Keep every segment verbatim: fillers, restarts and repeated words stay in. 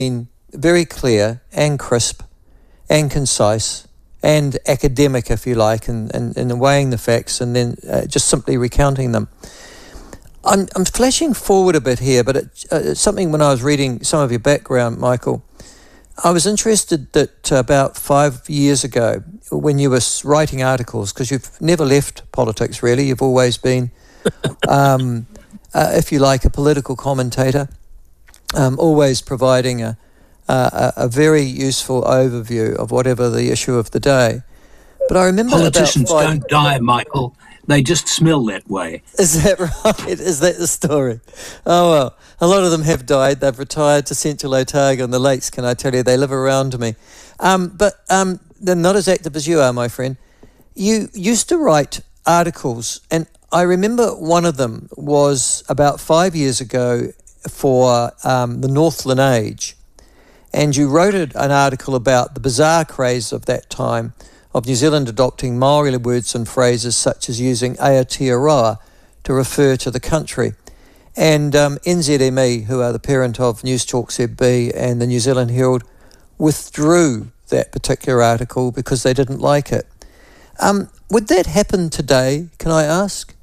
been very clear and crisp and concise and academic, if you like, in, in, in weighing the facts and then uh, just simply recounting them. I'm, I'm flashing forward a bit here, but it, uh, it's something when I was reading some of your background, Michael, I was interested that about five years ago, when you were writing articles, because you've never left politics really, you've always been, um, uh, if you like, a political commentator, um, always providing a, a, a very useful overview of whatever the issue of the day. But I remember politicians about five, don't die, Michael. They just smell that way. Is that right? Is that the story? Oh, well, a lot of them have died. They've retired to Central Otago and the lakes, can I tell you. They live around me. Um, but um, they're not as active as you are, my friend. You used to write articles, and I remember one of them was about five years ago for um, the Northland Age, and you wrote an article about the bizarre craze of that time of New Zealand adopting Māori words and phrases such as using Aotearoa to refer to the country. And um, N Z M E, who are the parent of News Talk Z B and the New Zealand Herald, withdrew that particular article because they didn't like it. Um, would that happen today, can I ask?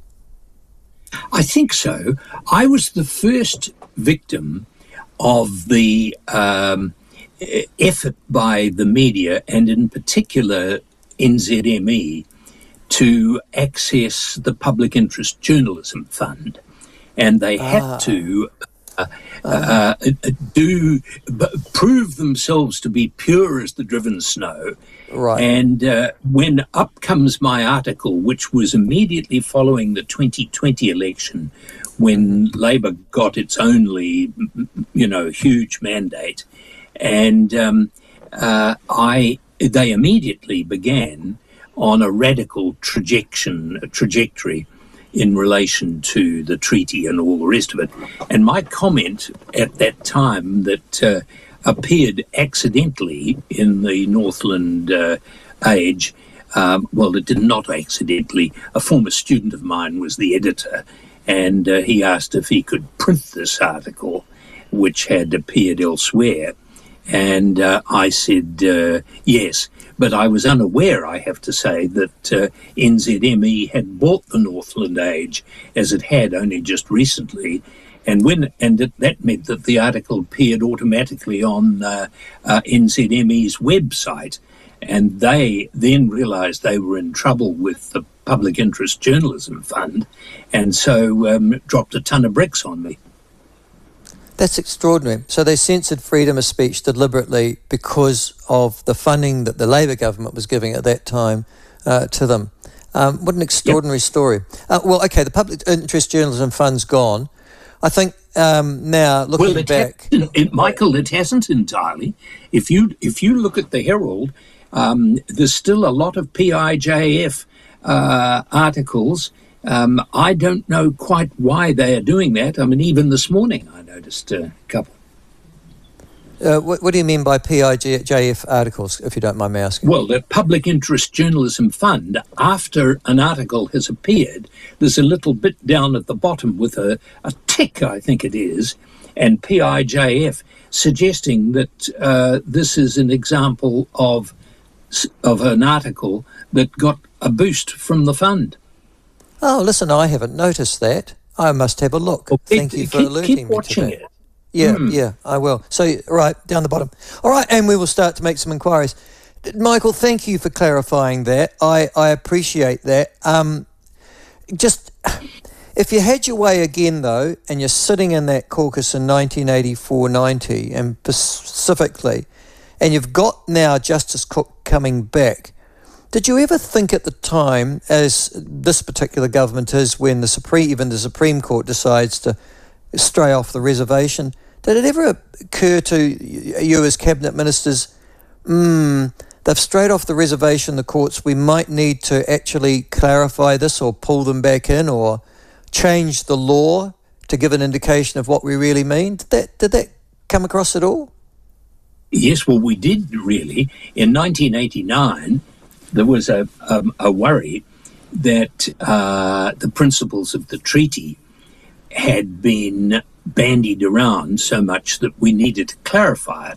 I think so. I was the first victim of the um, effort by the media, and in particular N Z M E, to access the Public Interest Journalism Fund. And they had ah. to uh, uh, uh, do b- prove themselves to be pure as the driven snow. Right. And uh, when up comes my article, which was immediately following the twenty twenty election, when Labour got its only, you know, huge mandate, and um, uh, I they immediately began on a radical trajection, trajectory in relation to the treaty and all the rest of it. And my comment at that time that uh, appeared accidentally in the Northland uh, Age, um, well, it did not accidentally. A former student of mine was the editor, and uh, he asked if he could print this article, which had appeared elsewhere. And uh, I said uh, yes, but I was unaware, I have to say, that uh, N Z M E had bought the Northland Age, as it had only just recently, and when and it, that meant that the article appeared automatically on uh, uh, N Z M E's website, and they then realised they were in trouble with the Public Interest Journalism Fund, and so um, dropped a ton of bricks on me. That's extraordinary. So they censored freedom of speech deliberately because of the funding that the Labour government was giving at that time uh, to them. Um, what an extraordinary yep. story. Uh, well, okay, the Public Interest Journalism Fund's gone. I think um, now, looking well, it back... It, Michael, it hasn't entirely. If you if you look at the Herald, um, there's still a lot of P I J F uh, articles. Um, I don't know quite why they are doing that. I mean, even this morning I noticed a couple. Uh, what, what do you mean by P I J F articles, if you don't mind me asking? Well, the Public Interest Journalism Fund, after an article has appeared, there's a little bit down at the bottom with a, a tick, I think it is, and P I J F, suggesting that uh, this is an example of, of an article that got a boost from the fund. Oh, listen, I haven't noticed that. I must have a look. Well, Thank keep, you for keep, alerting keep me watching to that. It. Yeah, mm. yeah, I will. So, right, down the bottom. All right, and we will start to make some inquiries. Michael, thank you for clarifying that. I, I appreciate that. Um, just, if you had your way again, though, and you're sitting in that caucus in nineteen eighty-four ninety, and specifically, and you've got now Justice Cook coming back, did you ever think at the time, as this particular government is, when the Supreme, even the Supreme Court decides to stray off the reservation, did it ever occur to you as cabinet ministers, hmm, they've strayed off the reservation, the courts, we might need to actually clarify this or pull them back in or change the law to give an indication of what we really mean? Did that, did that come across at all? Yes, well, we did really. In nineteen eighty-nine, there was a, a, a worry that uh, the principles of the treaty had been bandied around so much that we needed to clarify it.